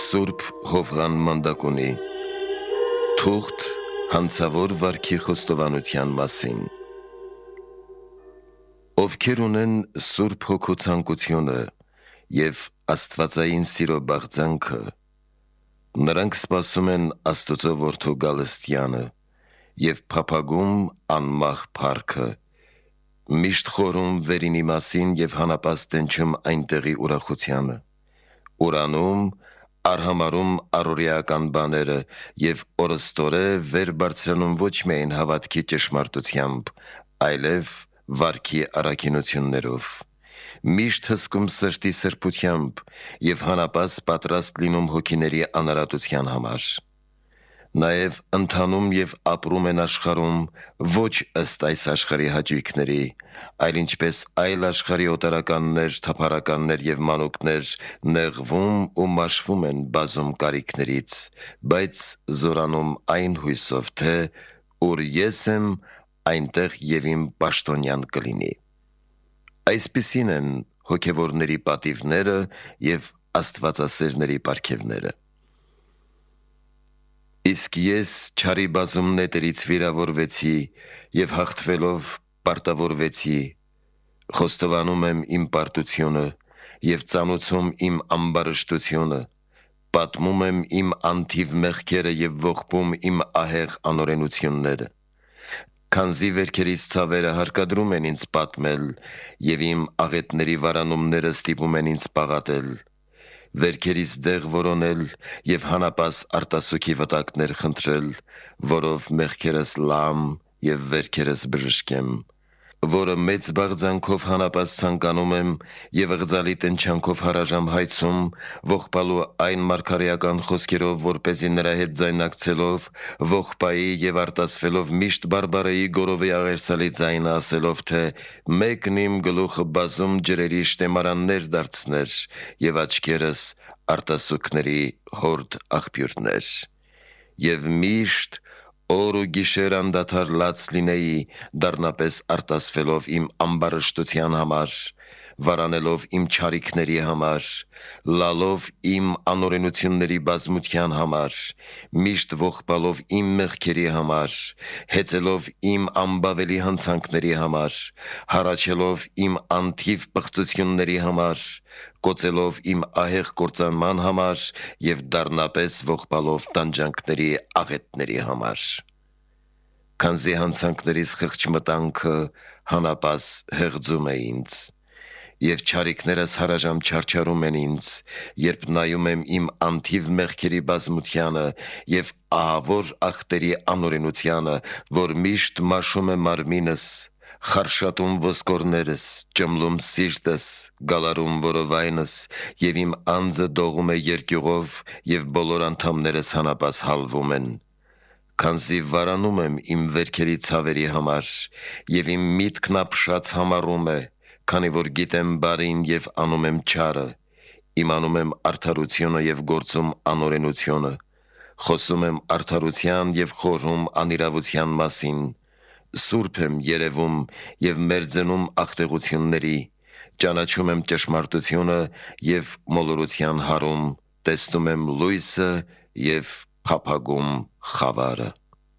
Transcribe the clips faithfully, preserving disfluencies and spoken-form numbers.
Սուրբ Հովհան Մանդակունի Թուղթ հանցավոր վարքի խոստովանության մասին։ Ովքեր ունեն Սուրբ Հոգու ցանկությունը և աստվածային սիրո բաղձանքը, նրանք սպասում են Աստծո որդու գալստյանը և փափագում անմահ փառքը, միշտ խորհում վերինի մասին և հանապազտ դենչում այնտեղի ուրախությանը, ուրանում, արհամարհում առօրեական բաները և օրըստօրե վեր բարձրանում ոչ միայն հավատքի ճշմարտությամբ, այլև վարքի առաքինություններով, միշտ հսկում սրտի սրբությամբ և հանապազտ պատրաստ լինում հոգիների անարատության համար, նաև ընթանում և ապրում են աշխարհում ոչ ըստ այս աշխարհի հաճույքների, այլ ինչպես այլ աշխարհի օտարականներ, թափառականներ և մանուկներ նեղվում ու մաշվում են բազում կարիքներից, բայց զորանում այն հույսով, թե ուր ես եմ, այնտեղ և իմ պաշտոնյան կլինի։ Այսպիսին են հոգևորների պատիվները և աստվածասերների պարգևները։ Իսկ ես չարի բազում նետերից վիրավորվեցի և հաղթվելով պարտավորվեցի, խոստովանում եմ իմ պարտությունը և ծանուցում իմ ամբարշտությունը, պատմում եմ իմ անթիվ մեղքերը և ողբում իմ ահեղ անօրենությունները, քանզի վերքերիս ցավերը հարկադրում են ինձ պատմել և իմ աղետների վարանումները ստիպում են ինձ պաղատել, վերքերիս դեղ որոնել և հանապազտ արտասուքի վտակներ խնդրել, որով մեղքերս լամ և վերքերս բժշկեմ, որը մեծ բաղձանքով հանապազտ ցանկանում եմ և ըղձալի տնչանքով հարաժամ հայցում, ողբալու այն մարգարեական խոսքերով, որպեսզի նրա հետ ձայնակցելով, ողբայի և արտասվելով միշտ բարբառեի գորովի աղերսալի ձայնը ասելով, թե մեկն իմ գլուխը բազում ջրերի շտեմարաններ դարձներ և աչքերս արտասուքների հորդ աղբյուրներ, և միշտ օր ու գիշեր անդադար լաց լինեի, դառնապես արտասվելով իմ ամբարշտության համար, վարանելով իմ չարիքների համար, լալով իմ անօրենությունների բազմության համար, միշտ ողբալով իմ մեղքերի համար, հեծելով իմ անբավելի հանցանքների համար, հառաչելով իմ անթիվ պղծությունների համար, կոծելով իմ ահեղ կործանման համար և դառնապես ողբալով տանջանքների աղետների համար, քանզի հանցանքներիս խղճմտանքը հանապազտ հեղձում է ինձ, և չարիքներս հարաժամ չարչարում են ինձ, երբ նայում եմ իմ անթիվ մեղքերի բազմությանը և ահավոր ախտերի անօրենությանը, որ միշտ մաշում է մարմինս, խարշատում ոսկորներս, ճմլում սիրտս, գալարում որովայնս, և իմ անձը դողում է երկյուղով և բոլոր անդամներս հանապազտ հալվում են, քանզի վարանում եմ իմ վերքերի ցավերի համար, և իմ միտքն ապշած համառում է, քանի որ գիտեմ բարին և անում եմ չարը, իմանում եմ արդարությունը և գործում անօրենությունը, խոսում եմ արդարության և խորհում անիրավության մասին, սուրբ եմ երևում և մերձենում աղտեղությունների, ճանաչում եմ ճշմարտությունը և մոլորության հարում, տեսնում եմ լույսը և փափագում խավարը։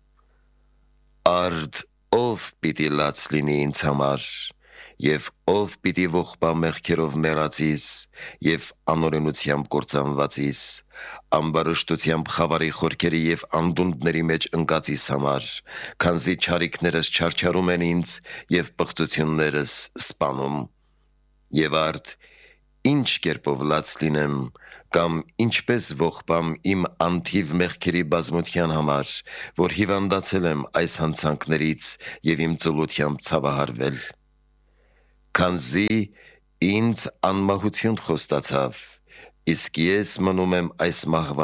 Արդ ո՞վ պիտի լաց լինի ինձ համար, և ո՞վ պիտի ողբա մեղքերով մեռածիս և անօրենությամբ կործանվածիս, ամբարշտությամբ խավարի խորքերի և անդունդների մեջ ընկածիս համար, քանզի չարիքներս չարչարում են ինձ և պղծություններս սպանում, և արդ ի՞նչ կերպով լաց լինեմ կամ ինչպե՞ս ողբամ իմ անթիվ մեղքերի բազմության համար, որ հիվանդացել եմ այս հանցանքներից և իմ ծուլությամբ ցավահարվել, քանզի ինձ անմահություն խոստացավ, իսկ ես մնում եմ այս մահվա